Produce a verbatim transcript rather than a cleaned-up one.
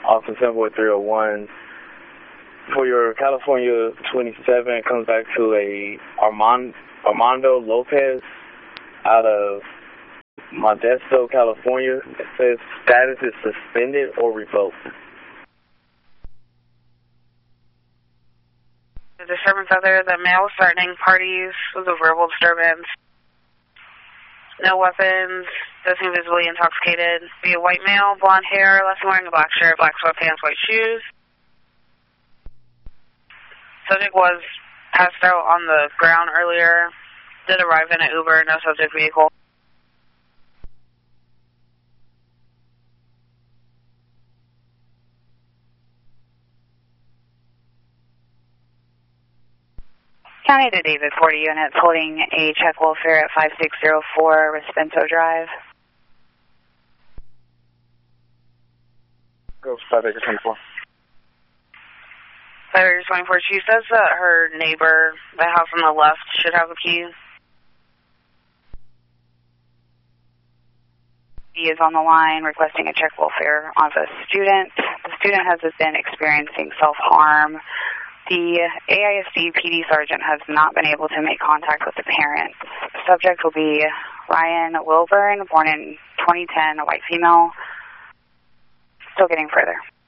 Austin Temple three oh one. For your California twenty-seven, it comes back to a Armand, Armando Lopez out of Modesto, California. It says status is suspended or revoked. The disturbance out there, the male was threatening parties, was a verbal disturbance. No weapons, does seem visibly intoxicated. Be a white male, blonde hair, less than wearing a black shirt, black sweatpants, white shoes. Subject was passed out on the ground earlier. Did arrive in an Uber, no subject vehicle. County to David, forty units, holding a check welfare at five six zero four Respento Drive. Go five acres twenty-four. five acres twenty-four. She says that her neighbor, the house on the left, should have a key. He is on the line requesting a check welfare of a student. The student has been experiencing self-harm. The A I S D P D sergeant has not been able to make contact with the parents. The subject will be Ryan Wilburn, born in twenty ten, a white female. Still getting further.